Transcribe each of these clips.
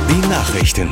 Die Nachrichten.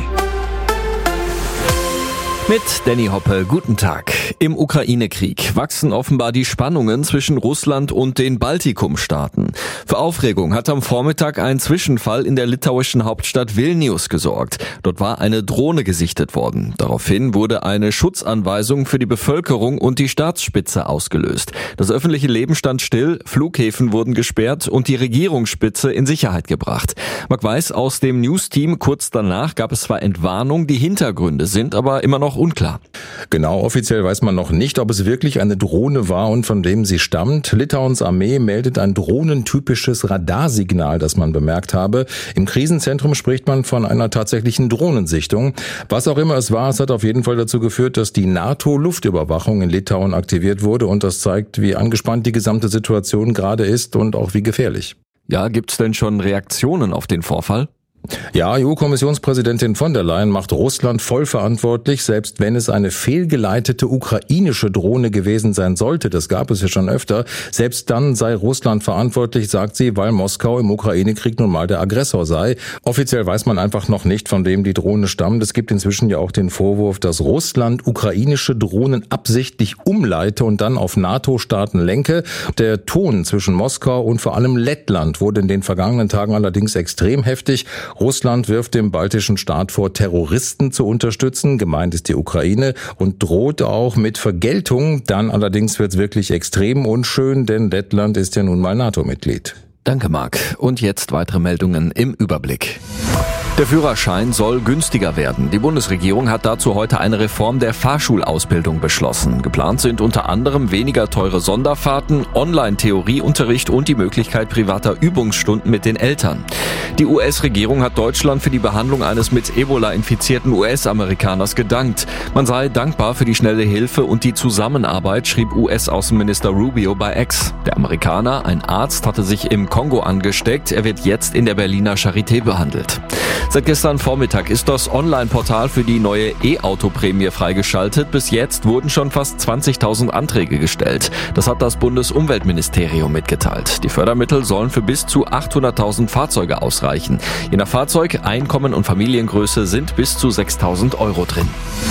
Mit Danny Hoppe, guten Tag. Im Ukraine-Krieg wachsen offenbar die Spannungen zwischen Russland und den Baltikum-Staaten. Für Aufregung hat am Vormittag ein Zwischenfall in der litauischen Hauptstadt Vilnius gesorgt. Dort war eine Drohne gesichtet worden. Daraufhin wurde eine Schutzanweisung für die Bevölkerung und die Staatsspitze ausgelöst. Das öffentliche Leben stand still, Flughäfen wurden gesperrt und die Regierungsspitze in Sicherheit gebracht. Marc Weiß aus dem News-Team, kurz danach gab es zwar Entwarnung, die Hintergründe sind aber immer noch unklar. Genau, offiziell weiß man noch nicht, ob es wirklich eine Drohne war und von wem sie stammt. Litauens Armee meldet ein drohnentypisches Radarsignal, das man bemerkt habe. Im Krisenzentrum spricht man von einer tatsächlichen Drohnensichtung. Was auch immer es war, es hat auf jeden Fall dazu geführt, dass die NATO-Luftüberwachung in Litauen aktiviert wurde und das zeigt, wie angespannt die gesamte Situation gerade ist und auch wie gefährlich. Ja, gibt's denn schon Reaktionen auf den Vorfall? Ja, EU-Kommissionspräsidentin von der Leyen macht Russland voll verantwortlich, selbst wenn es eine fehlgeleitete ukrainische Drohne gewesen sein sollte. Das gab es ja schon öfter. Selbst dann sei Russland verantwortlich, sagt sie, weil Moskau im Ukraine-Krieg nun mal der Aggressor sei. Offiziell weiß man einfach noch nicht, von wem die Drohne stammt. Es gibt inzwischen ja auch den Vorwurf, dass Russland ukrainische Drohnen absichtlich umleite und dann auf NATO-Staaten lenke. Der Ton zwischen Moskau und vor allem Lettland wurde in den vergangenen Tagen allerdings extrem heftig. Russland wirft dem baltischen Staat vor, Terroristen zu unterstützen. Gemeint ist die Ukraine und droht auch mit Vergeltung. Dann allerdings wird es wirklich extrem unschön, denn Lettland ist ja nun mal NATO-Mitglied. Danke, Marc. Und jetzt weitere Meldungen im Überblick. Der Führerschein soll günstiger werden. Die Bundesregierung hat dazu heute eine Reform der Fahrschulausbildung beschlossen. Geplant sind unter anderem weniger teure Sonderfahrten, Online-Theorieunterricht und die Möglichkeit privater Übungsstunden mit den Eltern. Die US-Regierung hat Deutschland für die Behandlung eines mit Ebola infizierten US-Amerikaners gedankt. Man sei dankbar für die schnelle Hilfe und die Zusammenarbeit, schrieb US-Außenminister Rubio bei X. Der Amerikaner, ein Arzt, hatte sich im Kongo angesteckt. Er wird jetzt in der Berliner Charité behandelt. Seit gestern Vormittag ist das Online-Portal für die neue E-Auto-Prämie freigeschaltet. Bis jetzt wurden schon fast 20.000 Anträge gestellt. Das hat das Bundesumweltministerium mitgeteilt. Die Fördermittel sollen für bis zu 800.000 Fahrzeuge ausreichen. Je nach Fahrzeug, Einkommen und Familiengröße sind bis zu 6.000 € drin.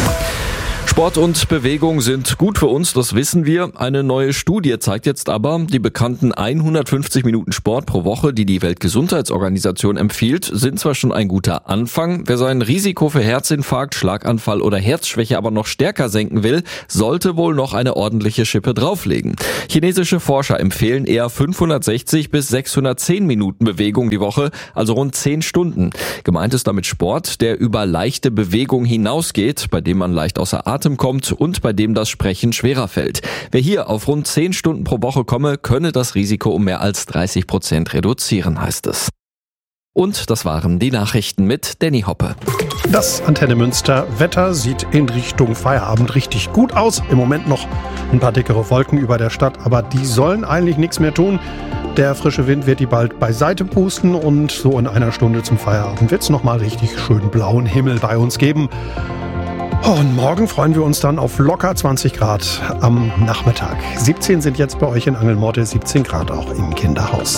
Sport und Bewegung sind gut für uns, das wissen wir. Eine neue Studie zeigt jetzt aber, die bekannten 150 Minuten Sport pro Woche, die die Weltgesundheitsorganisation empfiehlt, sind zwar schon ein guter Anfang. Wer sein Risiko für Herzinfarkt, Schlaganfall oder Herzschwäche aber noch stärker senken will, sollte wohl noch eine ordentliche Schippe drauflegen. Chinesische Forscher empfehlen eher 560 bis 610 Minuten Bewegung die Woche, also rund 10 Stunden. Gemeint ist damit Sport, der über leichte Bewegung hinausgeht, bei dem man leicht außer Atem kommt und bei dem das Sprechen schwerer fällt. Wer hier auf rund 10 Stunden pro Woche komme, könne das Risiko um mehr als 30% reduzieren, heißt es. Und das waren die Nachrichten mit Danny Hoppe. Das Antenne Münster Wetter sieht in Richtung Feierabend richtig gut aus. Im Moment noch ein paar dickere Wolken über der Stadt, aber die sollen eigentlich nichts mehr tun. Der frische Wind wird die bald beiseite pusten und so in einer Stunde zum Feierabend wird es nochmal richtig schön blauen Himmel bei uns geben. Und morgen freuen wir uns dann auf locker 20 Grad am Nachmittag. 17 sind jetzt bei euch in Angelmorte, 17 Grad auch im Kinderhaus.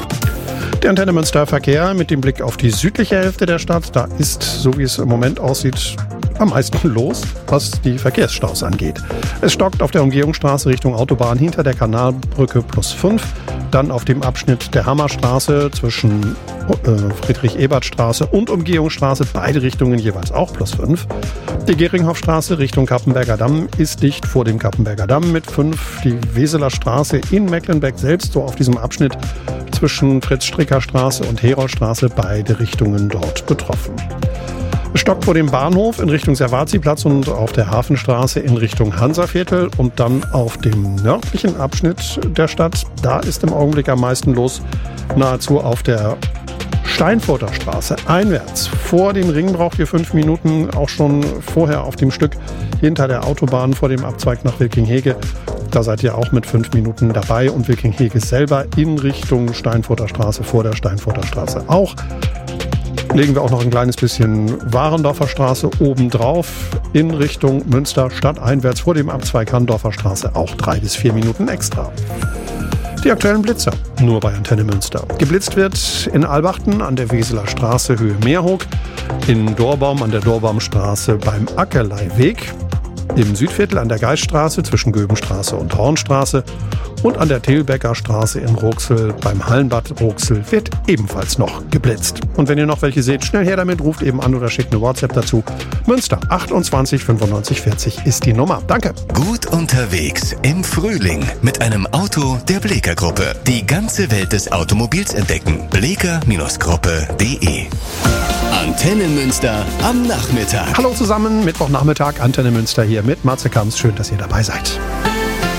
Der Antenne Münster Verkehr mit dem Blick auf die südliche Hälfte der Stadt. Da ist, so wie es im Moment aussieht, am meisten los, was die Verkehrsstaus angeht. Es stockt auf der Umgehungsstraße Richtung Autobahn hinter der Kanalbrücke +5. Dann auf dem Abschnitt der Hammerstraße zwischen Friedrich-Ebert-Straße und Umgehungsstraße, beide Richtungen jeweils auch +5. Die Geringhoffstraße Richtung Kappenberger Damm ist dicht vor dem Kappenberger Damm mit 5. Die Weseler Straße in Mecklenberg selbst, so auf diesem Abschnitt zwischen Fritz-Stricker-Straße und Heroldstraße, beide Richtungen dort betroffen. Es stockt vor dem Bahnhof in Richtung Servaziplatz und auf der Hafenstraße in Richtung Hansaviertel und dann auf dem nördlichen Abschnitt der Stadt. Da ist im Augenblick am meisten los, nahezu auf der Steinfurter Straße einwärts. Vor dem Ring braucht ihr 5 Minuten, auch schon vorher auf dem Stück hinter der Autobahn vor dem Abzweig nach Wilkinghege. Da seid ihr auch mit 5 Minuten dabei und Wilkinghege selber in Richtung Steinfurter Straße, vor der Steinfurter Straße auch. Legen wir auch noch ein kleines bisschen Warendorfer Straße obendrauf in Richtung Münster stadteinwärts vor dem Abzweig Handorfer Straße auch 3 bis 4 Minuten extra. Die aktuellen Blitzer. nur bei Antenne Münster. Geblitzt wird in Albachten an der Weseler Straße Höhe Meerhoek, in Dorbaum an der Dorbaumstraße beim Ackerleiweg, im Südviertel an der Geiststraße zwischen Göbenstraße und Hornstraße und an der Tilbecker Straße in Ruxel beim Hallenbad Ruxel wird ebenfalls noch geblitzt. Und wenn ihr noch welche seht, schnell her damit, ruft eben an oder schickt eine WhatsApp dazu. Münster 28 95 40 ist die Nummer. Danke. Gut unterwegs im Frühling mit einem Auto der Bleeker Gruppe. Die ganze Welt des Automobils entdecken. bleeker-gruppe.de. Antenne Münster am Nachmittag. Hallo zusammen, Mittwochnachmittag, Antenne Münster hier mit Matze Kamps. Schön, dass ihr dabei seid.